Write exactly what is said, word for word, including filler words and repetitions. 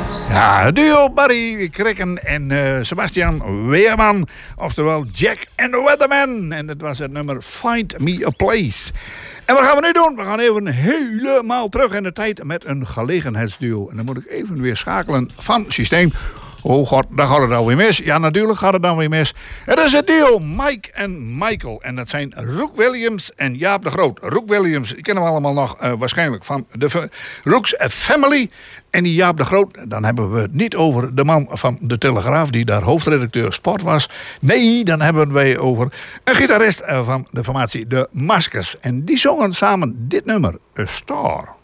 Ja, het duo Barry Krikken en uh, Sebastian Weerman. Oftewel Jack and the Weatherman. En dat was het nummer Find Me a Place. En wat gaan we nu doen? We gaan even helemaal terug in de tijd met een gelegenheidsduo. En dan moet ik even weer schakelen van systeem. Oh god, dan gaat het alweer mis. Ja, natuurlijk gaat het dan weer mis. Het is het duo Mike en Michael. En dat zijn Roek Williams en Jaap de Groot. Roek Williams, die kennen we allemaal nog uh, waarschijnlijk van de F- Roeks Family. En die Jaap de Groot, dan hebben we het niet over de man van de Telegraaf... die daar hoofdredacteur sport was. Nee, dan hebben wij over een gitarist van de formatie De Maskers. En die zongen samen dit nummer, A Star.